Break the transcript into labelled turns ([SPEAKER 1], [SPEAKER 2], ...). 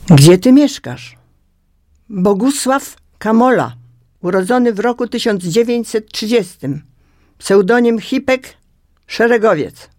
[SPEAKER 1] Gdzie ty mieszkasz? Bogusław Kamola, urodzony w roku 1930. Pseudonim Hipek, szeregowiec.